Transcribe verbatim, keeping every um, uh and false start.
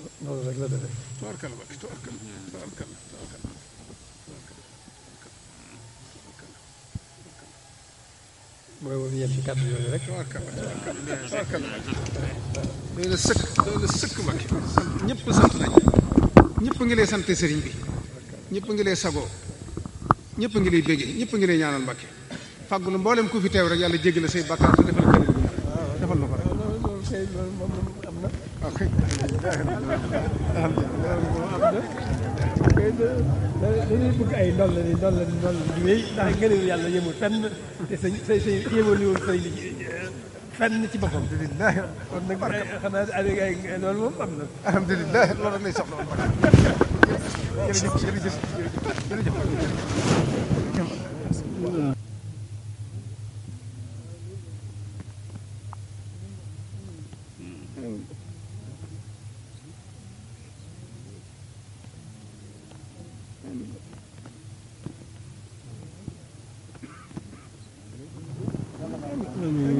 loolu rek la defee. tubaarkalla Mbàkke tubaarkalla tubaarkalla tubaarkalla mooy woon yem ci kàddu yooyu rek. tubaarkalla tubaarkalla doy na sëkk doy na sëkk Mbàkke sant ñëpp sant nañ ñëpp ngi lay sant sëriñ bi ñëpp ngi lay sagoo ñëpp ngi lay béggee ñëpp ngi lay ñaanal Mbàkke fàggul mboolem ku fi teew rek yàlla jéggal la say bàkkaar te defal kenn defal na ko rek. loolu kay loolu moom am na. waaw kay dañuy bëgg ay ndol la ni ndol la ni ndol la di wéy ndax ngëneelu yàlla yemul fenn te sa sa sa yemul woon sëriñ bi fenn ci boppam. alhamdulilah kon nag xanaa ay ay loolu moom am na. alhamdulilah loolu rek lay soxla woon jërëjëf jërëjëf jërëjëf amiin